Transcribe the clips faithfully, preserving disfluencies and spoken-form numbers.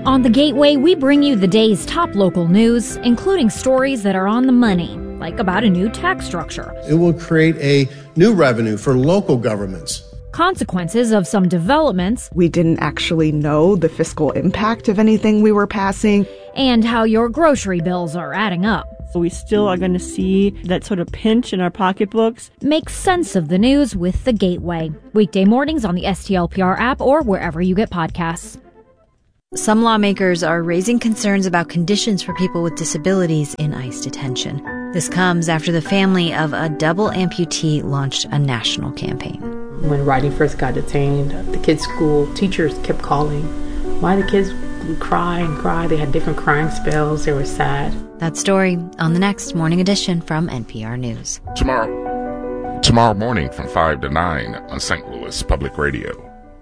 On The Gateway, we bring you the day's top local news, including stories that are on the money, like about a new tax structure. It will create a new revenue for local governments. Consequences of some developments. We didn't actually know the fiscal impact of anything we were passing. And how your grocery bills are adding up. So we still are going to see that sort of pinch in our pocketbooks. Make sense of the news with The Gateway. Weekday mornings on the S T L P R app or wherever you get podcasts. Some lawmakers are raising concerns about conditions for people with disabilities in ICE detention. This comes after the family of a double amputee launched a national campaign. When Riley first got detained, the kids' school teachers kept calling. Why the kids would cry and cry. They had different crying spells. They were sad. That story on the next Morning Edition from N P R News. Tomorrow, tomorrow morning from five to nine on Saint Louis Public Radio.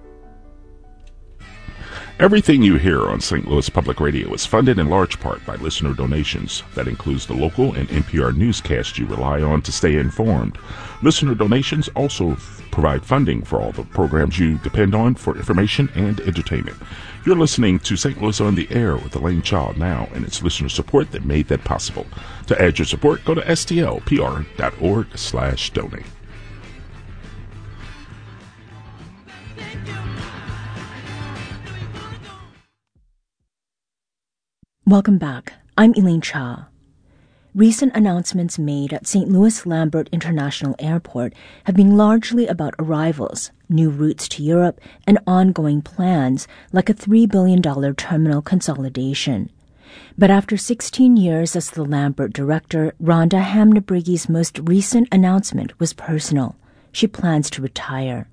Everything you hear on Saint Louis Public Radio is funded in large part by listener donations. That includes the local and N P R newscast you rely on to stay informed. Listener donations also provide funding for all the programs you depend on for information and entertainment. You're listening to Saint Louis on the Air with Elaine Child now, and it's listener support that made that possible. To add your support, go to S T L P R dot org slash donate. Welcome back. I'm Elaine Cha. Recent announcements made at Saint Louis Lambert International Airport have been largely about arrivals, new routes to Europe, and ongoing plans like a three billion dollars terminal consolidation. But after sixteen years as the Lambert director, Rhonda Hamnabrigge's most recent announcement was personal. She plans to retire.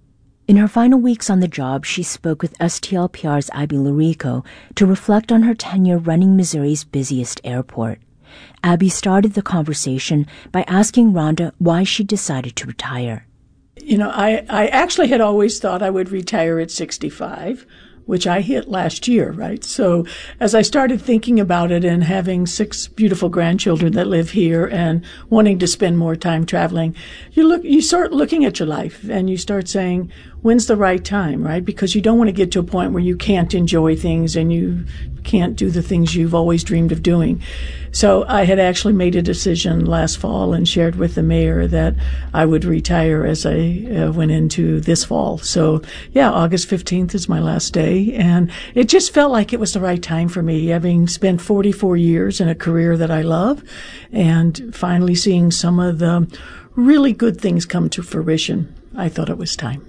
In her final weeks on the job, she spoke with S T L P R's Abby Lurico to reflect on her tenure running Missouri's busiest airport. Abby started the conversation by asking Rhonda why she decided to retire. You know, I, I actually had always thought I would retire at sixty-five, which I hit last year, right? So as I started thinking about it and having six beautiful grandchildren that live here and wanting to spend more time traveling, you look, you start looking at your life and you start saying, when's the right time, right? Because you don't want to get to a point where you can't enjoy things and you can't do the things you've always dreamed of doing. So I had actually made a decision last fall and shared with the mayor that I would retire as I uh, went into this fall. So yeah, August fifteenth is my last day. And it just felt like it was the right time for me, having spent forty-four years in a career that I love and finally seeing some of the really good things come to fruition. I thought it was time.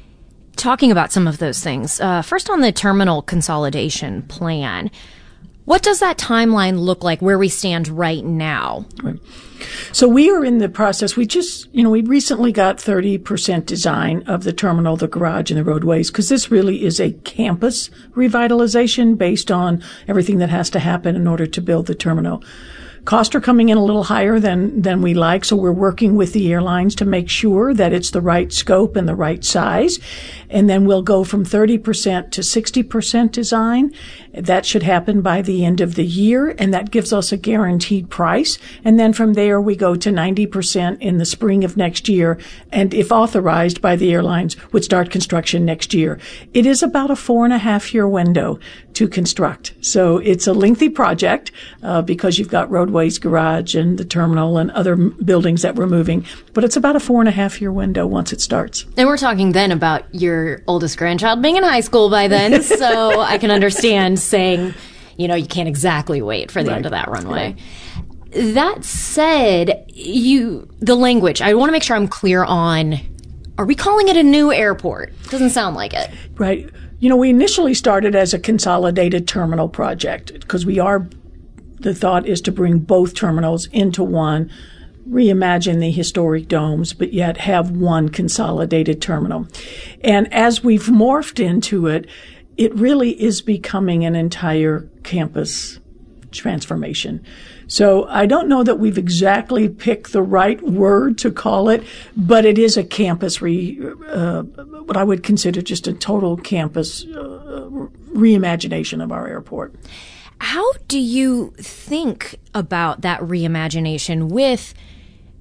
Talking about some of those things, uh, first on the terminal consolidation plan, what does that timeline look like where we stand right now? Right. So we are in the process. We just, you know, we recently got thirty percent design of the terminal, the garage, and the roadways, because this really is a campus revitalization based on everything that has to happen in order to build the terminal. Costs are coming in a little higher than, than we like, so we're working with the airlines to make sure that it's the right scope and the right size. And then we'll go from thirty percent to sixty percent design. That should happen by the end of the year, and that gives us a guaranteed price. And then from there, we go to ninety percent in the spring of next year, and if authorized by the airlines, would start construction next year. It is about a four and a half year window to construct. So it's a lengthy project uh, because you've got roadways, garage, and the terminal and other m- buildings that we're moving. But it's about a four and a half year window once it starts. And we're talking then about your oldest grandchild being in high school by then, so I can understand saying, you know, you can't exactly wait for the right. end of that runway. Right. That said, you the language, I want to make sure I'm clear on, are we calling it a new airport? Doesn't sound like it. Right. You know, we initially started as a consolidated terminal project because we are, the thought is to bring both terminals into one, reimagine the historic domes, but yet have one consolidated terminal. And as we've morphed into it, it really is becoming an entire campus transformation. So I don't know that we've exactly picked the right word to call it, but it is a campus, re, uh, what I would consider just a total campus uh, reimagination of our airport. How do you think about that reimagination with,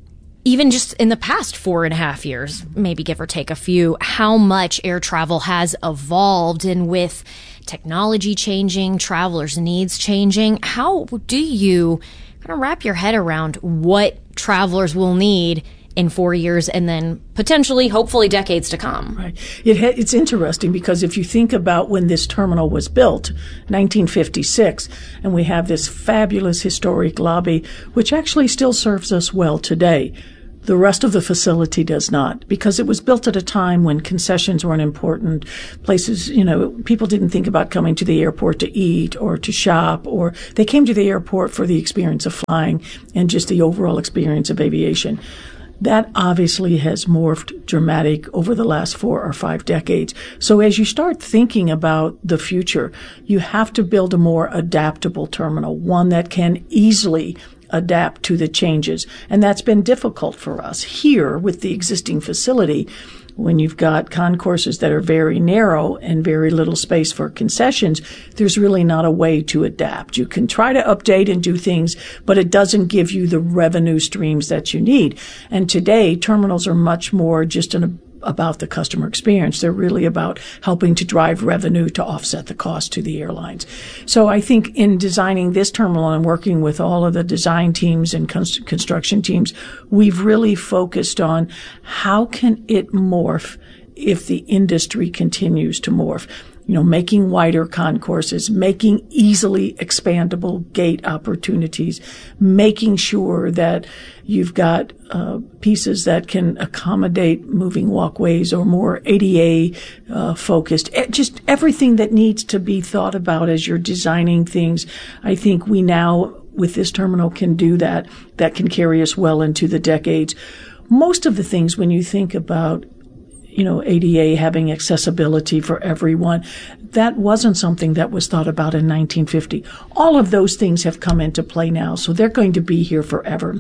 even just in the past four and a half years, maybe give or take a few, how much air travel has evolved, and with technology changing, travelers' needs changing, how do you kind of wrap your head around what travelers will need in four years and then potentially, hopefully, decades to come? Right. It ha- it's interesting because if you think about when this terminal was built, nineteen fifty-six, and we have this fabulous historic lobby, which actually still serves us well today. The rest of the facility does not, because it was built at a time when concessions weren't important. Places, you know, people didn't think about coming to the airport to eat or to shop, or they came to the airport for the experience of flying and just the overall experience of aviation. That obviously has morphed dramatic over the last four or five decades. So as you start thinking about the future, you have to build a more adaptable terminal, one that can easily adapt to the changes. And that's been difficult for us here with the existing facility. When you've got concourses that are very narrow and very little space for concessions, there's really not a way to adapt. You can try to update and do things, but it doesn't give you the revenue streams that you need. And today, terminals are much more just an about the customer experience. They're really about helping to drive revenue to offset the cost to the airlines. So I think in designing this terminal and working with all of the design teams and construction teams, we've really focused on how can it morph if the industry continues to morph. You know, making wider concourses, making easily expandable gate opportunities, making sure that you've got uh, pieces that can accommodate moving walkways or more A D A uh, focused. Just everything that needs to be thought about as you're designing things. I think we now, with this terminal, can do that. That can carry us well into the decades. Most of the things, when you think about you know, A D A having accessibility for everyone, that wasn't something that was thought about in nineteen fifty. All of those things have come into play now, so they're going to be here forever.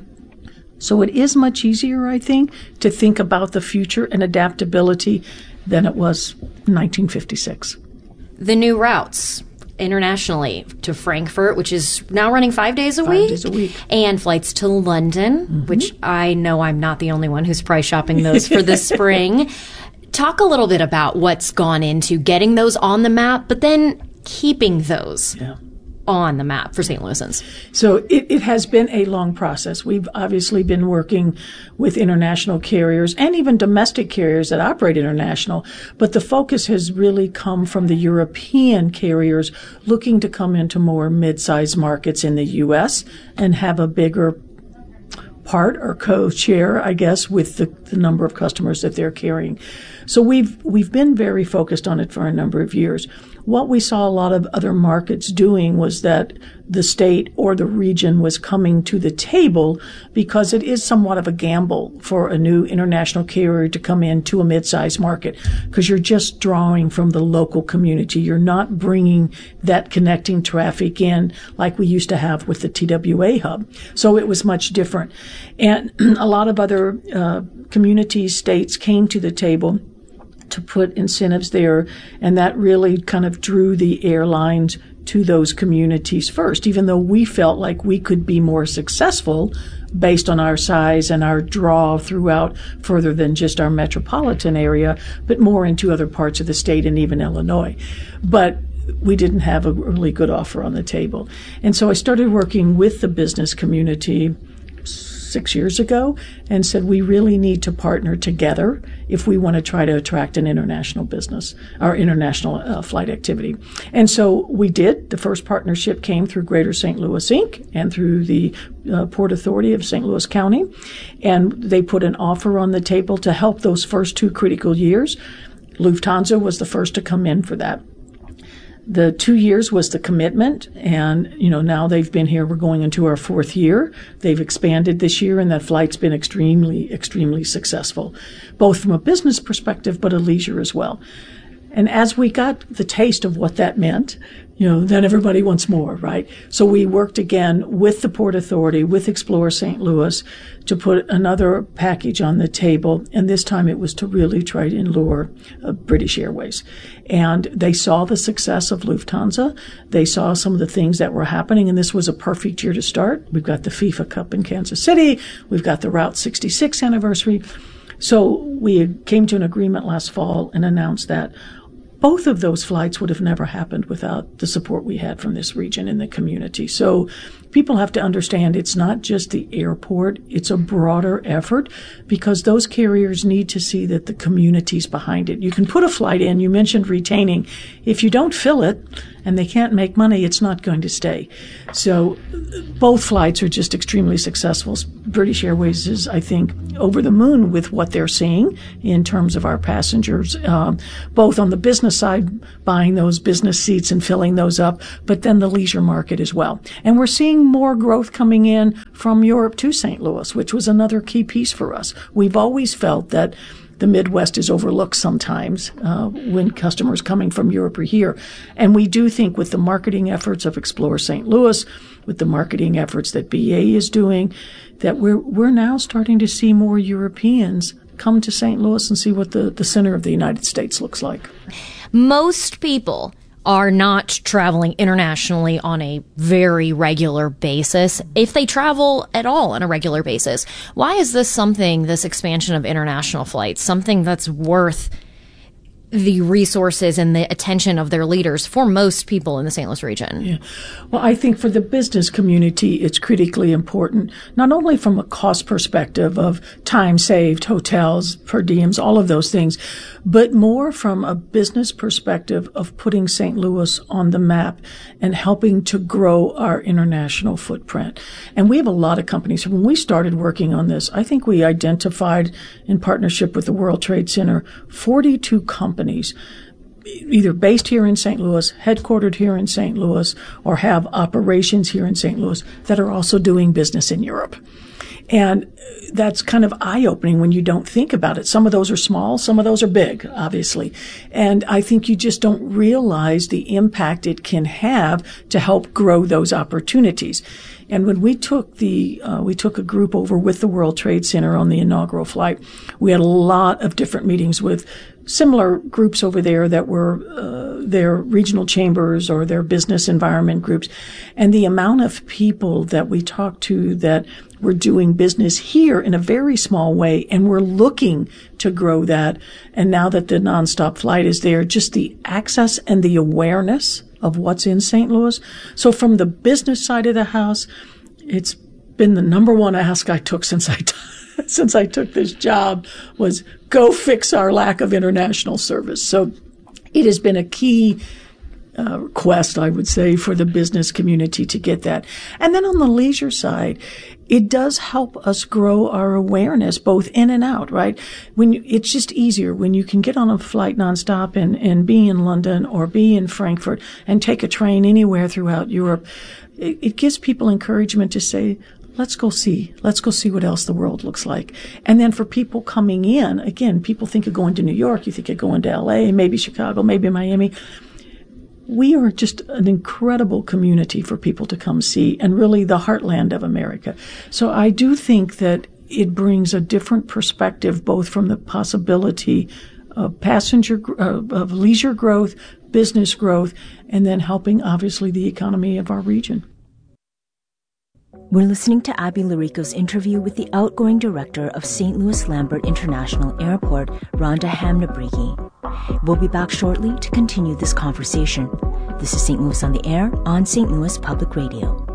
So it is much easier, I think, to think about the future and adaptability than it was in nineteen fifty-six. The new routes internationally to Frankfurt, which is now running five days a five week. Five days a week. And flights to London, mm-hmm. which I know I'm not the only one who's price shopping those for this spring. Talk a little bit about what's gone into getting those on the map, but then keeping those yeah. on the map for Saint Louisans. So it, it has been a long process. We've obviously been working with international carriers and even domestic carriers that operate international, but the focus has really come from the European carriers looking to come into more mid-sized markets in the U S and have a bigger part or co-share, I guess, with the, the number of customers that they're carrying. So we've we've been very focused on it for a number of years. What we saw a lot of other markets doing was that the state or the region was coming to the table because it is somewhat of a gamble for a new international carrier to come into a mid-sized market because you're just drawing from the local community. You're not bringing that connecting traffic in like we used to have with the T W A hub. So it was much different. And a lot of other uh, communities, states came to the table to put incentives there, and that really kind of drew the airlines to those communities first, even though we felt like we could be more successful based on our size and our draw throughout further than just our metropolitan area, but more into other parts of the state and even Illinois. But we didn't have a really good offer on the table. And so I started working with the business community six years ago and said we really need to partner together if we want to try to attract an international business or international uh, flight activity. And so we did. The first partnership came through Greater Saint Louis Incorporated and through the uh, Port Authority of Saint Louis County. And they put an offer on the table to help those first two critical years. Lufthansa was the first to come in for that. The two years was the commitment, and, you know, now they've been here. We're going into our fourth year. They've expanded this year, and that flight's been extremely, extremely successful, both from a business perspective, but a leisure as well. And as we got the taste of what that meant, you know, then everybody wants more, right? So we worked again with the Port Authority, with Explore Saint Louis, to put another package on the table. And this time it was to really try to lure uh, British Airways. And they saw the success of Lufthansa. They saw some of the things that were happening, and this was a perfect year to start. We've got the FIFA Cup in Kansas City. We've got the Route sixty-six anniversary. So we came to an agreement last fall and announced that both of those flights would have never happened without the support we had from this region and the community. So people have to understand it's not just the airport, it's a broader effort, because those carriers need to see that the community's behind it. You can put a flight in, you mentioned retaining. If you don't fill it and they can't make money, it's not going to stay. So both flights are just extremely successful. British Airways is, I think, over the moon with what they're seeing in terms of our passengers, um, both on the business side, buying those business seats and filling those up, but then the leisure market as well. And we're seeing more growth coming in from Europe to Saint Louis, which was another key piece for us. We've always felt that the Midwest is overlooked sometimes uh, when customers coming from Europe are here. And we do think with the marketing efforts of Explore Saint Louis, with the marketing efforts that B A is doing, that we're we're now starting to see more Europeans come to Saint Louis and see what the, the center of the United States looks like. Most people are not traveling internationally on a very regular basis, if they travel at all on a regular basis. Why is this something, this expansion of international flights, something that's worth the resources and the attention of their leaders for most people in the Saint Louis region? Yeah. Well, I think for the business community, it's critically important, not only from a cost perspective of time saved, hotels, per diems, all of those things, but more from a business perspective of putting Saint Louis on the map and helping to grow our international footprint. And we have a lot of companies. When we started working on this, I think we identified, in partnership with the World Trade Center, forty-two companies either based here in Saint Louis, headquartered here in Saint Louis, or have operations here in Saint Louis that are also doing business in Europe. And that's kind of eye-opening when you don't think about it. Some of those are small, some of those are big, obviously. And I think you just don't realize the impact it can have to help grow those opportunities. And when we took the, uh, we took a group over with the World Trade Center on the inaugural flight, we had a lot of different meetings with similar groups over there that were uh, their regional chambers or their business environment groups. And the amount of people that we talked to that were doing business here in a very small way, and we're looking to grow that. And now that the nonstop flight is there, just the access and the awareness of what's in Saint Louis. So from the business side of the house, it's been the number one ask I took since I t- since I took this job was go fix our lack of international service. So it has been a key uh, quest, I would say, for the business community to get that. And then on the leisure side, it does help us grow our awareness both in and out, right? When you, it's just easier when you can get on a flight nonstop and, and be in London or be in Frankfurt and take a train anywhere throughout Europe. It, it gives people encouragement to say, let's go see. Let's go see what else the world looks like. And then for people coming in, again, people think of going to New York. You think of going to L A, maybe Chicago, maybe Miami. We are just an incredible community for people to come see, and really the heartland of America. So I do think that it brings a different perspective, both from the possibility of passenger, uh, of leisure growth, business growth, and then helping, obviously, the economy of our region. We're listening to Abby Larico's interview with the outgoing director of Saint Louis Lambert International Airport, Rhonda Hamnabrigi. We'll be back shortly to continue this conversation. This is Saint Louis on the Air on Saint Louis Public Radio.